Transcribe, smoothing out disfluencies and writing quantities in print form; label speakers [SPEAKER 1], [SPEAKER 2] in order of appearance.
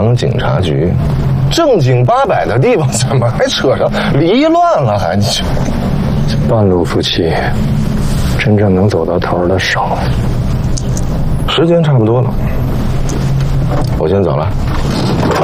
[SPEAKER 1] 阳警察局，正经八百的地方，怎么还扯上离乱了？还你
[SPEAKER 2] 半路夫妻，真正能走到头的少。
[SPEAKER 1] 时间差不多了，我先走了。